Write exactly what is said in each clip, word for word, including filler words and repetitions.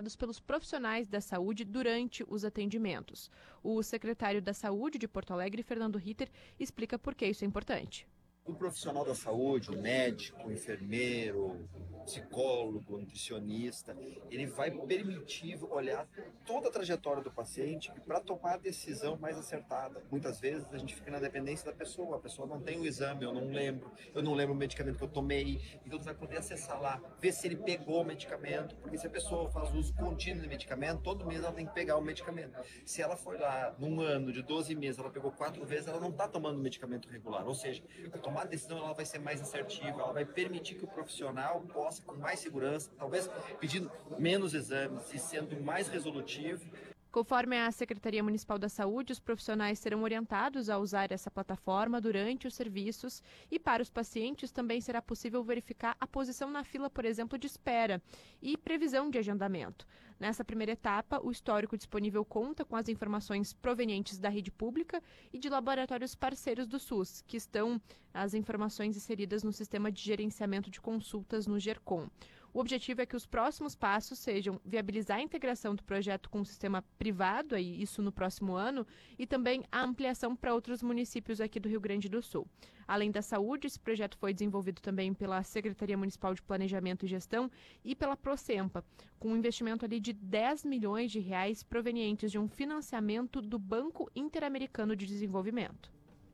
realizados pelos profissionais da saúde durante os atendimentos. O secretário da Saúde de Porto Alegre, Fernando Ritter, explica por que isso é importante. O profissional da saúde, o médico, o enfermeiro, o psicólogo, o nutricionista, ele vai permitir olhar toda a trajetória do paciente para tomar a decisão mais acertada. Muitas vezes a gente fica na dependência da pessoa, a pessoa não tem o exame, eu não lembro, eu não lembro o medicamento que eu tomei, então você vai poder acessar lá, ver se ele pegou o medicamento, porque se a pessoa faz uso contínuo de medicamento, todo mês ela tem que pegar o medicamento. Se ela foi lá, num ano de doze meses, ela pegou quatro vezes, ela não está tomando medicamento regular, ou seja, a decisão ela vai ser mais assertiva, ela vai permitir que o profissional possa, com mais segurança, talvez pedindo menos exames e sendo mais resolutivo. Conforme a Secretaria Municipal da Saúde, os profissionais serão orientados a usar essa plataforma durante os serviços e para os pacientes também será possível verificar a posição na fila, por exemplo, de espera e previsão de agendamento. Nessa primeira etapa, o histórico disponível conta com as informações provenientes da rede pública e de laboratórios parceiros do SUS, que estão as informações inseridas no Sistema de Gerenciamento de Consultas no GERCOM. O objetivo é que os próximos passos sejam viabilizar a integração do projeto com o sistema privado, aí isso no próximo ano, e também a ampliação para outros municípios aqui do Rio Grande do Sul. Além da saúde, esse projeto foi desenvolvido também pela Secretaria Municipal de Planejamento e Gestão e pela Procempa, com um investimento ali de dez milhões de reais provenientes de um financiamento do Banco Interamericano de Desenvolvimento.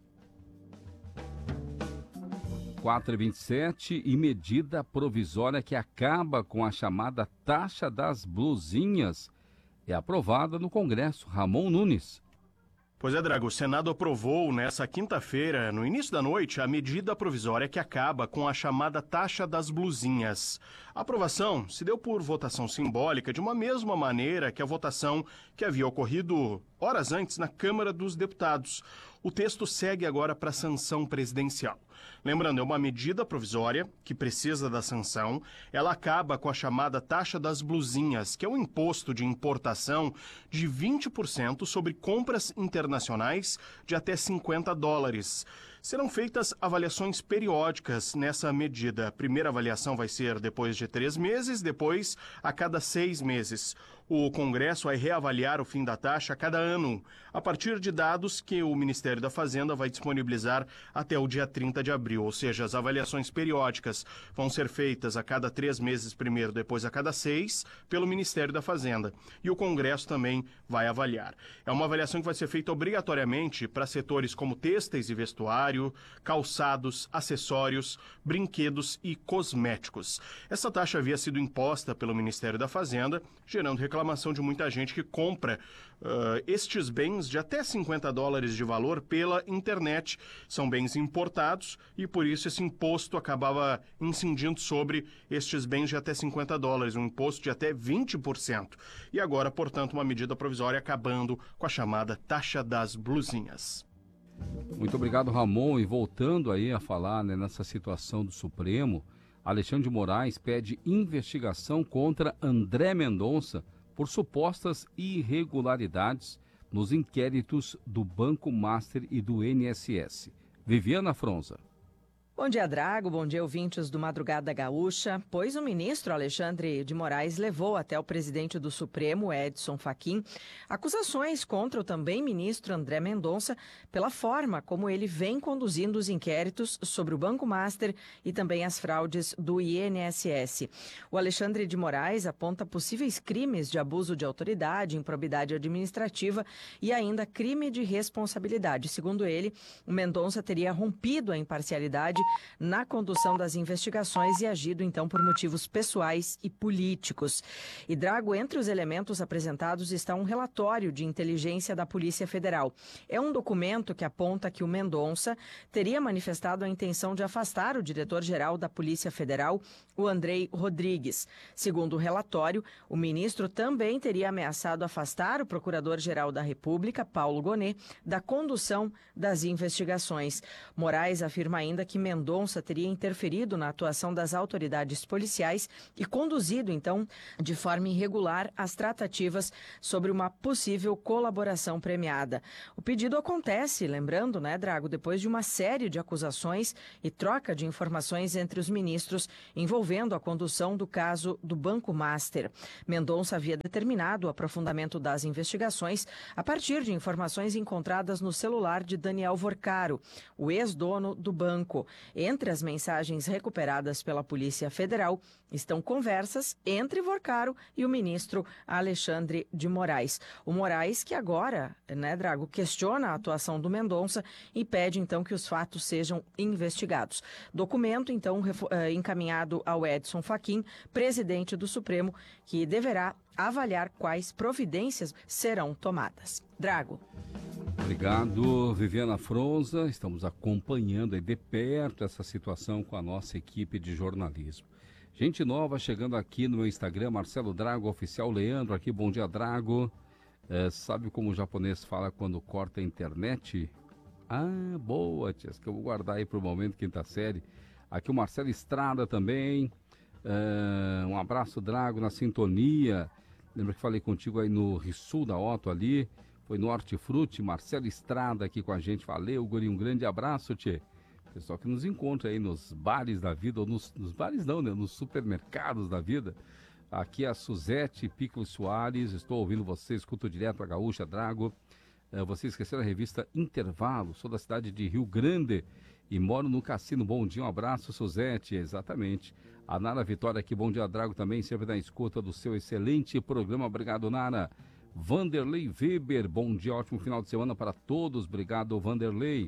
quatro e vinte e sete e medida provisória que acaba com a chamada taxa das blusinhas é aprovada no Congresso. Ramon Nunes. Pois é, Drago, o Senado aprovou nessa quinta-feira, no início da noite, a medida provisória que acaba com a chamada taxa das blusinhas. A aprovação se deu por votação simbólica, de uma mesma maneira que a votação que havia ocorrido horas antes na Câmara dos Deputados. O texto segue agora para a sanção presidencial. Lembrando, é uma medida provisória que precisa da sanção. Ela acaba com a chamada taxa das blusinhas, que é um imposto de importação de vinte por cento sobre compras internacionais de até cinquenta dólares. Serão feitas avaliações periódicas nessa medida. A primeira avaliação vai ser depois de três meses, depois a cada seis meses. O Congresso vai reavaliar o fim da taxa a cada ano, a partir de dados que o Ministério da Fazenda vai disponibilizar até o dia trinta de abril. Ou seja, as avaliações periódicas vão ser feitas a cada três meses primeiro, depois a cada seis, pelo Ministério da Fazenda. E o Congresso também vai avaliar. É uma avaliação que vai ser feita obrigatoriamente para setores como têxteis e vestuário, calçados, acessórios, brinquedos e cosméticos. Essa taxa havia sido imposta pelo Ministério da Fazenda, gerando reclamação de muita gente que compra uh, estes bens de até cinquenta dólares de valor pela internet. São bens importados e, por isso, esse imposto acabava incidindo sobre estes bens de até cinquenta dólares, um imposto de até vinte por cento. E agora, portanto, uma medida provisória acabando com a chamada taxa das blusinhas. Muito obrigado, Ramon. E voltando aí a falar, né, nessa situação do Supremo, Alexandre de Moraes pede investigação contra André Mendonça por supostas irregularidades nos inquéritos do Banco Master e do I N S S. Viviana Fronza. Bom dia, Drago. Bom dia, ouvintes do Madrugada Gaúcha. Pois o ministro Alexandre de Moraes levou até o presidente do Supremo, Edson Fachin, acusações contra o também ministro André Mendonça pela forma como ele vem conduzindo os inquéritos sobre o Banco Master e também as fraudes do I N S S. O Alexandre de Moraes aponta possíveis crimes de abuso de autoridade, improbidade administrativa e ainda crime de responsabilidade. Segundo ele, o Mendonça teria rompido a imparcialidade na condução das investigações e agido, então, por motivos pessoais e políticos. E, Drago, entre os elementos apresentados está um relatório de inteligência da Polícia Federal. É um documento que aponta que o Mendonça teria manifestado a intenção de afastar o diretor-geral da Polícia Federal, o Andrei Rodrigues. Segundo o relatório, o ministro também teria ameaçado afastar o procurador-geral da República, Paulo Gonet, da condução das investigações. Moraes afirma ainda que Mendonça teria interferido na atuação das autoridades policiais e conduzido, então, de forma irregular as tratativas sobre uma possível colaboração premiada. O pedido acontece, lembrando, né, Drago, depois de uma série de acusações e troca de informações entre os ministros envolvendo a condução do caso do Banco Master. Mendonça havia determinado o aprofundamento das investigações a partir de informações encontradas no celular de Daniel Vorcaro, o ex-dono do banco. Entre as mensagens recuperadas pela Polícia Federal estão conversas entre Vorcaro e o ministro Alexandre de Moraes. O Moraes que agora, né, Drago, questiona a atuação do Mendonça e pede então que os fatos sejam investigados. Documento então encaminhado ao Edson Fachin, presidente do Supremo, que deverá avaliar quais providências serão tomadas. Drago. Obrigado, Viviana Fronza. Estamos acompanhando aí de perto essa situação com a nossa equipe de jornalismo. Gente nova chegando aqui no meu Instagram, Marcelo Drago, oficial Leandro aqui. Bom dia, Drago. É, sabe como o japonês fala quando corta a internet? Ah, boa, tia, que eu vou guardar aí para o momento, quinta série. Aqui o Marcelo Estrada também. É, um abraço, Drago, na sintonia. Lembra que falei contigo aí no Rissul da Otto ali? Foi no Hortifruti, Marcelo Estrada aqui com a gente. Valeu, Guri, um grande abraço, tchê. Pessoal que nos encontra aí nos bares da vida, ou nos, nos bares não, né? Nos supermercados da vida. Aqui é a Suzete Piccolo Soares, estou ouvindo você, escuto direto a Gaúcha, Drago. É, você esqueceu a revista Intervalo, sou da cidade de Rio Grande e moro no Cassino. Bom dia, um abraço, Suzete, exatamente. A Nara Vitória aqui, bom dia, Drago, também sempre na escuta do seu excelente programa. Obrigado, Nara. Vanderlei Weber, bom dia, ótimo final de semana para todos. Obrigado, Vanderlei.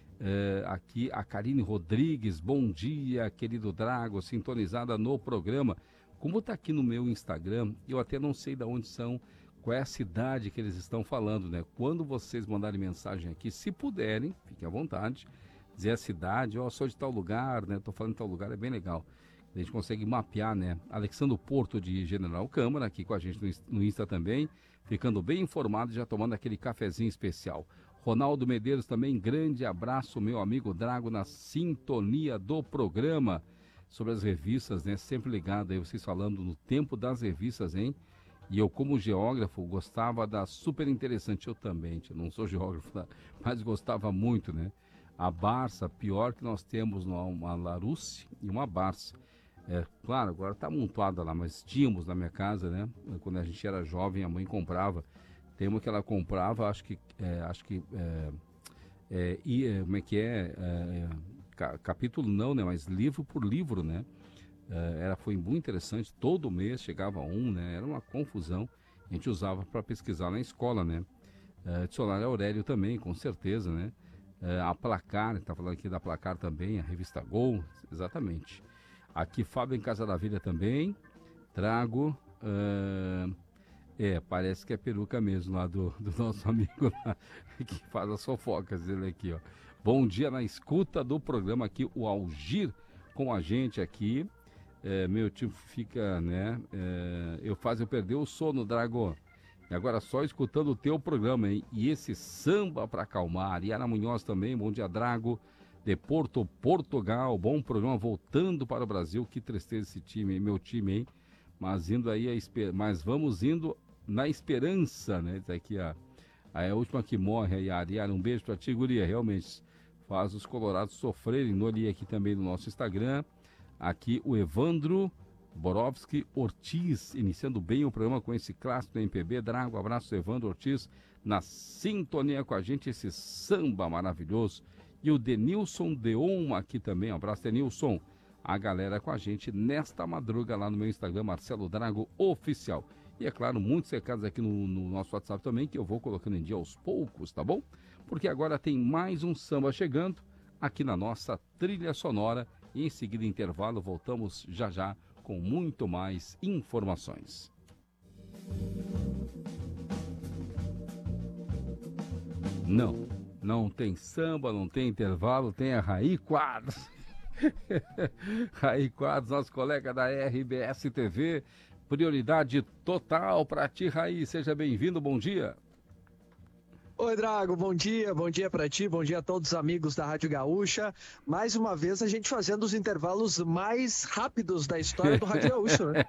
É, aqui a Karine Rodrigues, bom dia, querido Drago, sintonizada no programa. Como está aqui no meu Instagram, eu até não sei de onde são, qual é a cidade que eles estão falando, né? Quando vocês mandarem mensagem aqui, se puderem, fiquem à vontade, dizer a cidade, ó, oh, sou de tal lugar, né? Tô falando de tal lugar, é bem legal. A gente consegue mapear, né? Alexandre Porto de General Câmara, aqui com a gente no Insta também, ficando bem informado, já tomando aquele cafezinho especial. Ronaldo Medeiros também, grande abraço, meu amigo Drago, na sintonia do programa. Sobre as revistas, né? Sempre ligado aí, vocês falando no tempo das revistas, hein? E eu, como geógrafo, gostava da super interessante, eu também, eu não sou geógrafo, mas gostava muito, né? A Barça, pior que nós temos uma Larousse e uma Barça. É, claro, agora está amontoada lá, mas tínhamos na minha casa, né? Quando a gente era jovem, a mãe comprava. Tem uma que ela comprava, acho que, é, acho que, é, é, e, como é que é, é, capítulo não, né? Mas livro por livro, né? É, era, foi muito interessante, todo mês chegava um, né? Era uma confusão, a gente usava para pesquisar na escola, né? É, Dicionário Aurélio também, com certeza, né? É, a Placar, está falando aqui da Placar também, a revista Gol, exatamente. Aqui Fábio em Casa da Vida também, trago, uh, é, parece que é peruca mesmo lá do, do nosso amigo lá, que faz as fofocas, ele aqui, ó. Bom dia na escuta do programa aqui, o Algir com a gente aqui, é, meu tio fica, né, é, eu faço eu perder o sono, Drago, e agora só escutando o teu programa, hein, e esse samba para acalmar. Yara Munhoz também, bom dia, Drago, de Porto, Portugal, bom programa, voltando para o Brasil, que tristeza esse time, hein? Meu time, hein, mas indo aí, a esper... mas vamos indo na esperança, né, isso aqui a, a última que morre, aí, a Ariara, um beijo para ti, guria, realmente faz os colorados sofrerem. No ali aqui também no nosso Instagram, aqui o Evandro Borowski Ortiz, iniciando bem o programa com esse clássico do M P B, Drago, abraço, Evandro Ortiz, na sintonia com a gente, esse samba maravilhoso. E o Denilson Deon aqui também, um abraço, Denilson. A galera com a gente nesta madruga lá no meu Instagram, Marcelo Drago Oficial. E é claro, muitos recados aqui no, no nosso WhatsApp também, que eu vou colocando em dia aos poucos, tá bom? Porque agora tem mais um samba chegando aqui na nossa trilha sonora. E em seguida, intervalo, voltamos já já com muito mais informações. Não. Não tem samba, não tem intervalo, tem a Raí Quadros. Raí Quadros, nosso colega da R B S T V. Prioridade total para ti, Raí. Seja bem-vindo, bom dia. Oi, Drago, bom dia, bom dia para ti, bom dia a todos os amigos da Rádio Gaúcha. Mais uma vez a gente fazendo os intervalos mais rápidos da história do Rádio Gaúcho, né?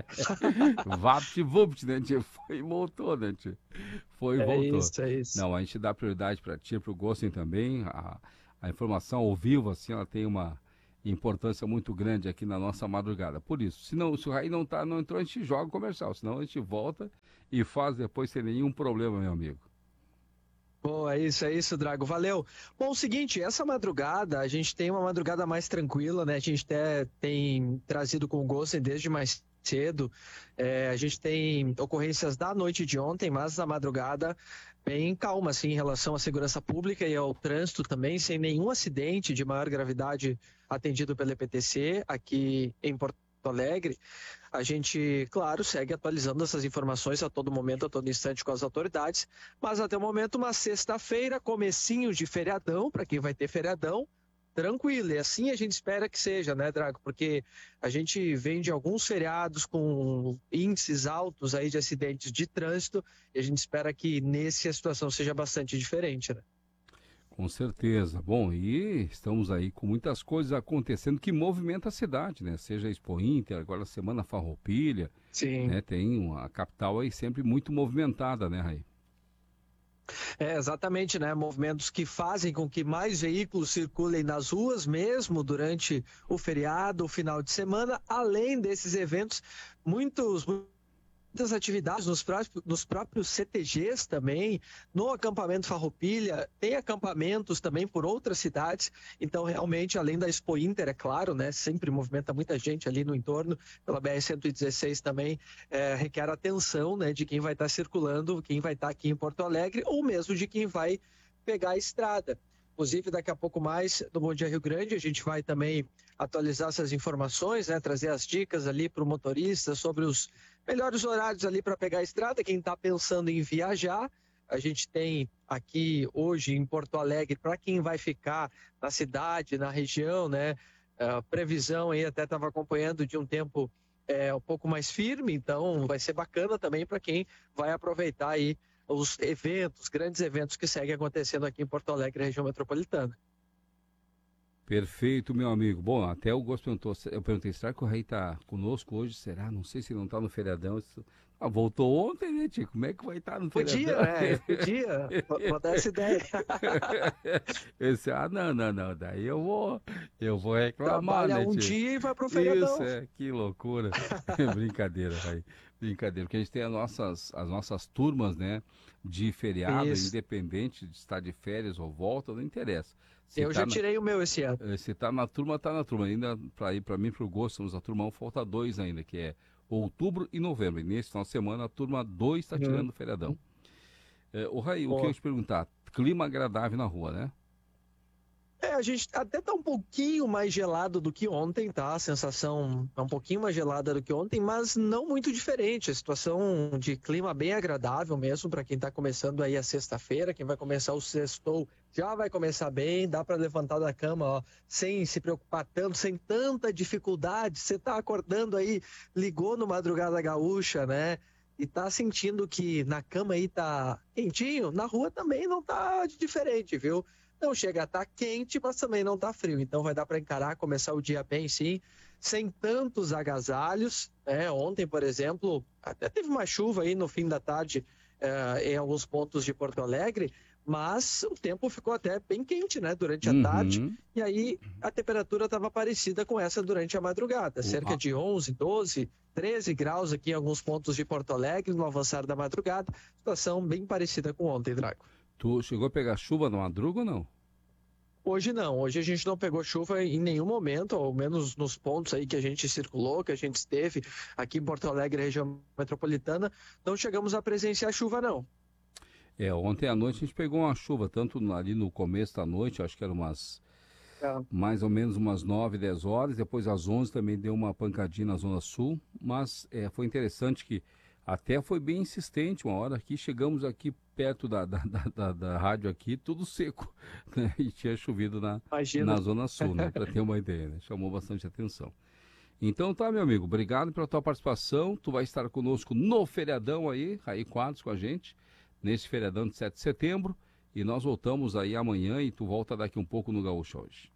Vapt-vupt, né, tia? Foi e voltou, né, tia? Foi e É voltou. isso, é isso. Não, a gente dá prioridade para ti, para o Gossen também. A, a informação ao vivo, assim, ela tem uma importância muito grande aqui na nossa madrugada. Por isso, se, não, se o Raí não, tá, não entrou, a gente joga o comercial. Senão a gente volta e faz depois sem nenhum problema, meu amigo. Bom, é isso, é isso, Drago. Valeu. Bom, o seguinte, essa madrugada, a gente tem uma madrugada mais tranquila, né? A gente até tem trazido com o Gossen desde mais cedo. É, a gente tem ocorrências da noite de ontem, mas na madrugada bem calma, assim, em relação à segurança pública e ao trânsito também, sem nenhum acidente de maior gravidade atendido pela E P T C aqui em Porto Alegre. A gente, claro, segue atualizando essas informações a todo momento, a todo instante com as autoridades, mas até o momento uma sexta-feira, comecinho de feriadão, para quem vai ter feriadão, tranquilo, e assim a gente espera que seja, né, Drago? Porque a gente vem de alguns feriados com índices altos aí de acidentes de trânsito, e a gente espera que nesse a situação seja bastante diferente, né? Com certeza. Bom, e estamos aí com muitas coisas acontecendo que movimentam a cidade, né? Seja a Expo Inter, agora a Semana Farroupilha. Sim. Né? Tem uma capital aí sempre muito movimentada, né, Raí? É, exatamente, né? Movimentos que fazem com que mais veículos circulem nas ruas mesmo durante o feriado, o final de semana, além desses eventos, muitos... muitas atividades nos próprios, nos próprios C T Gs também, no acampamento Farroupilha, tem acampamentos também por outras cidades, então realmente além da Expo Inter, é claro, né, sempre movimenta muita gente ali no entorno, pela B R cento e dezesseis também, é, requer atenção, né, de quem vai estar circulando, quem vai estar aqui em Porto Alegre, ou mesmo de quem vai pegar a estrada. Inclusive, daqui a pouco mais, no Bom Dia Rio Grande, a gente vai também atualizar essas informações, né, trazer as dicas ali para o motorista sobre os melhores horários ali para pegar a estrada, quem está pensando em viajar. A gente tem aqui hoje em Porto Alegre, para quem vai ficar na cidade, na região, né, a previsão aí até estava acompanhando de um tempo é, um pouco mais firme, então vai ser bacana também para quem vai aproveitar aí os eventos, grandes eventos que seguem acontecendo aqui em Porto Alegre, região metropolitana. Perfeito, meu amigo. Bom, até o Gosto perguntou, eu perguntei, será que o Rei tá conosco hoje? Será? Não sei se não tá no feriadão. Isso... Ah, voltou ontem, né, Tio? Como é que vai estar no Podia, feriadão? né? Podia, vou dar essa ideia. Esse, ah, não, não, não, daí eu vou, eu vou reclamar, Trabalha né, um Tio? dia e vai pro feriadão. Isso, é, que loucura. Brincadeira, Rei. Brincadeira, porque a gente tem as nossas, as nossas turmas, né, de feriado, Isso. independente de estar de férias ou volta, não interessa. Se Eu tá já na... tirei o meu esse ano. Se tá na turma, tá na turma. Ainda para ir para mim, para o Gosto, somos a turma um, falta dois ainda, que é outubro e novembro. E nesse final de semana, a turma dois está tirando o feriadão. É, o Raí, o que eu ia te perguntar? Clima agradável na rua, né? É, a gente até tá um pouquinho mais gelado do que ontem, tá? A sensação é um pouquinho mais gelada do que ontem, mas não muito diferente. A situação de clima bem agradável mesmo para quem tá começando aí a sexta-feira, quem vai começar o sextou já vai começar bem, dá para levantar da cama, ó, sem se preocupar tanto, sem tanta dificuldade. Você tá acordando aí, ligou no Madrugada Gaúcha, né? E tá sentindo que na cama aí tá quentinho, na rua também não tá diferente, viu? Não chega a estar quente, mas também não está frio. Então vai dar para encarar, começar o dia bem, sim, sem tantos agasalhos. Né? Ontem, por exemplo, até teve uma chuva aí no fim da tarde eh, em alguns pontos de Porto Alegre, mas o tempo ficou até bem quente, né, durante a Uhum. tarde. E aí a temperatura estava parecida com essa durante a madrugada, cerca de onze, doze, treze graus aqui em alguns pontos de Porto Alegre no avançar da madrugada. Situação bem parecida com ontem, Drago. Tu chegou a pegar chuva na madruga ou não? Hoje não, hoje a gente não pegou chuva em nenhum momento, ao menos nos pontos aí que a gente circulou, que a gente esteve aqui em Porto Alegre, região metropolitana, não chegamos a presenciar chuva não. É, ontem à noite a gente pegou uma chuva, tanto ali no começo da noite, acho que era umas, É. mais ou menos umas nove, dez horas, depois às onze também deu uma pancadinha na Zona Sul, mas é, foi interessante que até foi bem insistente, uma hora aqui, chegamos aqui perto da, da, da, da, da rádio aqui, tudo seco, né? E tinha chovido na, na Zona Sul, né? Para ter uma ideia, né? Chamou bastante atenção. Então tá, meu amigo, obrigado pela tua participação, tu vai estar conosco no feriadão aí, aí quadros com a gente, neste feriadão de sete de setembro. E nós voltamos aí amanhã e tu volta daqui um pouco no Gaúcho hoje.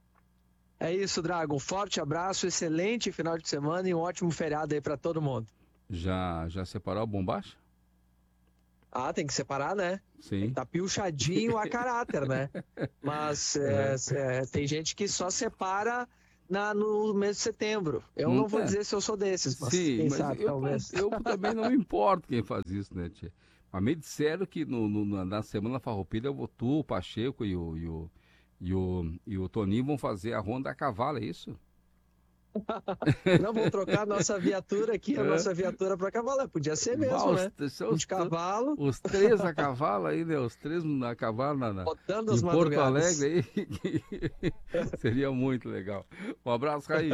É isso, Drago. Um forte abraço, excelente final de semana e um ótimo feriado aí para todo mundo. Já, já separou a bombacha? Ah, tem que separar, né? Sim. Tá piochadinho a caráter, né? Mas é, é, tem gente que só separa na, no mês de setembro. Eu não, não vou é. dizer se eu sou desses, mas Sim, quem mas sabe, eu, talvez. Eu também não me importo quem faz isso, né, tia? Mas me disseram que no, no, na Semana Farroupilha tu, o Pacheco e o, e, o, e, o, e o Toninho vão fazer a ronda a cavalo, é isso? Não, vamos trocar a nossa viatura aqui, a é. nossa viatura para cavalo. Podia ser mesmo, Mal, né? Os, de cavalo. Os três a cavalo aí, né? Os três a cavalo na, na, em Porto Alegre aí. Seria muito legal. Um abraço, Raí.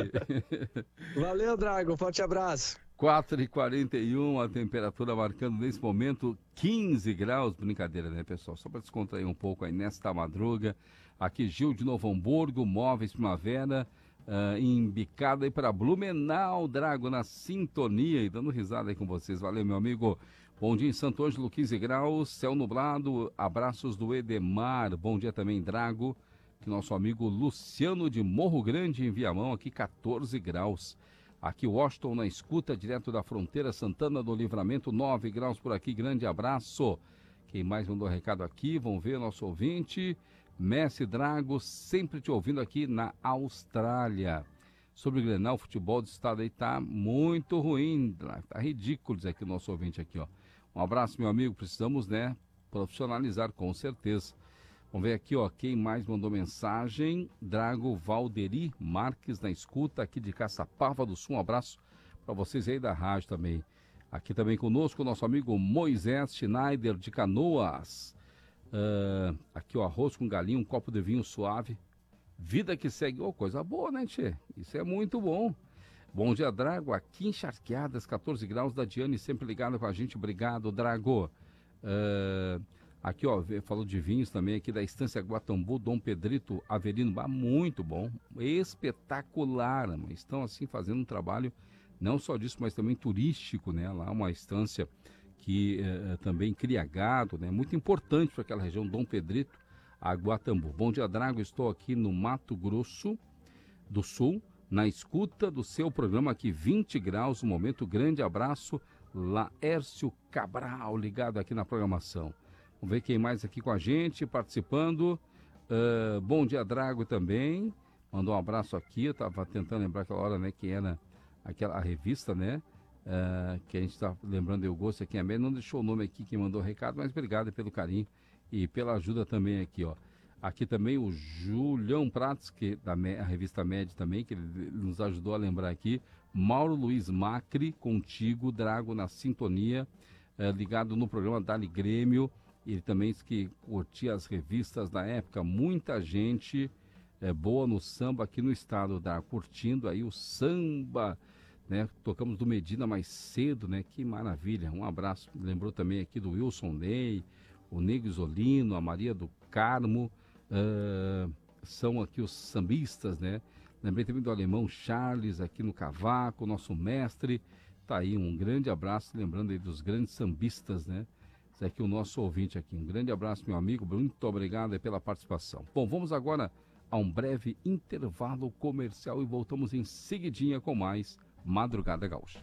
Valeu, Drago. Um forte abraço. quatro e quarenta e um, a temperatura marcando nesse momento quinze graus. Brincadeira, né, pessoal? Só para descontrair um pouco aí nesta madruga. Aqui Gil de Novo Hamburgo, Móveis Primavera. Uh, embicado aí para Blumenau, Drago na sintonia e dando risada aí com vocês. Valeu, meu amigo. Bom dia em Santo Ângelo, quinze graus, céu nublado, abraços do Edemar. Bom dia também, Drago. Que nosso amigo Luciano de Morro Grande em Viamão, aqui quatorze graus. Aqui Washington na escuta, direto da fronteira, Santana do Livramento, nove graus por aqui. Grande abraço. Quem mais mandou recado aqui? Vamos ver, nosso ouvinte... Messi Drago, sempre te ouvindo aqui na Austrália. Sobre o Grenal, o futebol do estado aí tá muito ruim, tá ridículo dizer aqui o nosso ouvinte aqui, ó. Um abraço, meu amigo, precisamos, né, profissionalizar, com certeza. Vamos ver aqui, ó, quem mais mandou mensagem? Drago Valderi Marques na escuta aqui de Caçapava do Sul. Um abraço para vocês aí da rádio também. Aqui também conosco o nosso amigo Moisés Schneider de Canoas. Uh, aqui o arroz com galinha, um copo de vinho suave. Vida que segue, oh, coisa boa, né, tchê? Isso é muito bom. Bom dia, Drago, aqui encharqueadas, quatorze graus, da Diane sempre ligada com a gente, obrigado, Drago. Uh, aqui, ó, falou de vinhos também, aqui da Estância Guatambu, Dom Pedrito Avelino, ah, muito bom, espetacular, estão assim fazendo um trabalho, não só disso, mas também turístico, né, lá uma estância que eh, também cria gado, né? Muito importante para aquela região, Dom Pedrito, a Guatambu. Bom dia, Drago, estou aqui no Mato Grosso do Sul, na escuta do seu programa aqui, vinte graus, um momento, grande abraço, Laércio Cabral, ligado aqui na programação. Vamos ver quem mais aqui com a gente, participando. Uh, bom dia, Drago, também, mandou um abraço aqui, eu estava tentando lembrar aquela hora, né, quem era aquela, a revista, né? Uh, que a gente está lembrando, eu gosto aqui, a Média não deixou o nome aqui, quem mandou o recado, mas obrigado pelo carinho e pela ajuda também aqui, ó. Aqui também o Julião Pratos, que da a revista Média também, que ele nos ajudou a lembrar aqui. Mauro Luiz Macri, contigo, Drago na sintonia, uh, ligado no programa Dali Grêmio. Ele também disse que curtia as revistas da época, muita gente é, boa no samba aqui no estado, da curtindo aí o samba. Né? Tocamos do Medina mais cedo, né? Que maravilha, um abraço. Lembrou também aqui do Wilson Ney, o Nego Isolino, a Maria do Carmo, uh, são aqui os sambistas, né? Lembrei também do alemão Charles aqui no cavaco, nosso mestre, tá aí, um grande abraço, lembrando aí dos grandes sambistas, né? Esse aqui é o nosso ouvinte aqui, um grande abraço, meu amigo, muito obrigado aí pela participação. Bom, vamos agora a um breve intervalo comercial e voltamos em seguidinha com mais Madrugada Gaúcha.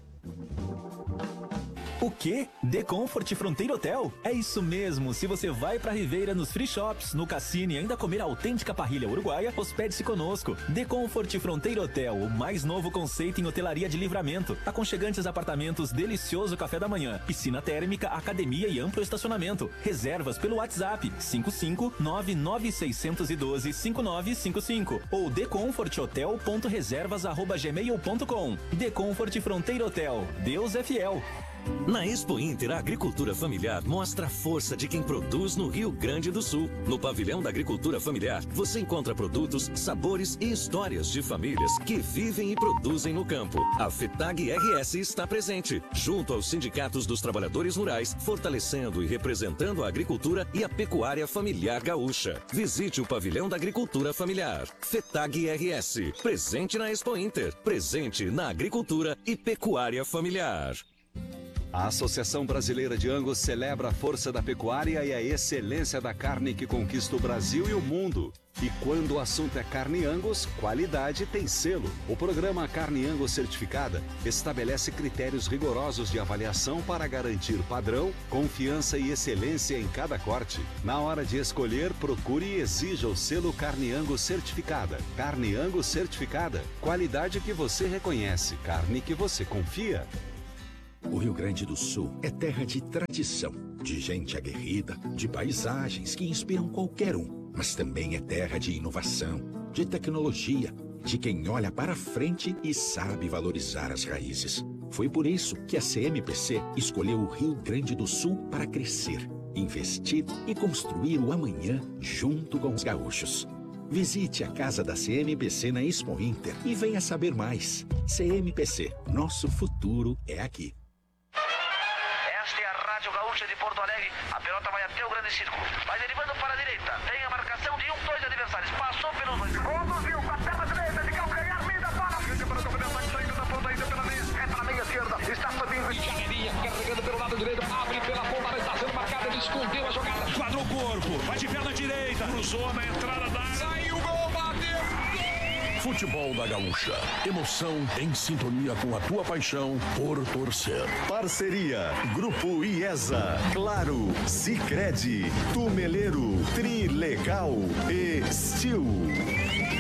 O quê? The Comfort Fronteira Hotel? É isso mesmo, se você vai pra Ribeira nos free shops, no cassino e ainda comer a autêntica parrilha uruguaia, hospede-se conosco. The Comfort Fronteira Hotel, o mais novo conceito em hotelaria de Livramento. Aconchegantes apartamentos, delicioso café da manhã, piscina térmica, academia e amplo estacionamento. Reservas pelo WhatsApp cinco cinco nove nove seis um dois cinco nove cinco cinco ou the comfort hotel ponto reservas arroba gmail ponto com. The Comfort Fronteira Hotel, Deus é fiel. Na Expo Inter, a agricultura familiar mostra a força de quem produz no Rio Grande do Sul. No pavilhão da agricultura familiar, você encontra produtos, sabores e histórias de famílias que vivem e produzem no campo. A FETAG R S está presente, junto aos sindicatos dos trabalhadores rurais, fortalecendo e representando a agricultura e a pecuária familiar gaúcha. Visite o pavilhão da agricultura familiar. FETAG R S, presente na Expo Inter, presente na agricultura e pecuária familiar. A Associação Brasileira de Angus celebra a força da pecuária e a excelência da carne que conquista o Brasil e o mundo. E quando o assunto é carne Angus, qualidade tem selo. O programa Carne Angus Certificada estabelece critérios rigorosos de avaliação para garantir padrão, confiança e excelência em cada corte. Na hora de escolher, procure e exija o selo Carne Angus Certificada. Carne Angus Certificada, qualidade que você reconhece, carne que você confia. O Rio Grande do Sul é terra de tradição, de gente aguerrida, de paisagens que inspiram qualquer um. Mas também é terra de inovação, de tecnologia, de quem olha para frente e sabe valorizar as raízes. Foi por isso que a C M P C escolheu o Rio Grande do Sul para crescer, investir e construir o amanhã junto com os gaúchos. Visite a casa da C M P C na Expo Inter e venha saber mais. C M P C, nosso futuro é aqui. Esta é a Rádio Gaúcha de Porto Alegre. A pelota vai até o grande círculo. Vai derivando para a direita. Tem a marcação de um, dois adversários. Passou pelos dois. Conduziu com a perna direita de calcanhar. Linda para. Fica para o campeonato. Saindo da ponta ainda pela meia. É para a meia esquerda. Está subindo. Janeria carregando pelo lado direito. Abre pela ponta. Está sendo marcada. Ele escondeu a jogada. Quadrou o corpo. Vai de perna direita. Cruzou na entrada da área. Saiu o gol. Bateu. Futebol da Gaúcha. Emoção em sintonia com a tua paixão por torcer. Parceria. Grupo IESA. Claro. Sicredi. Tumeleiro. Trilegal. E Stil.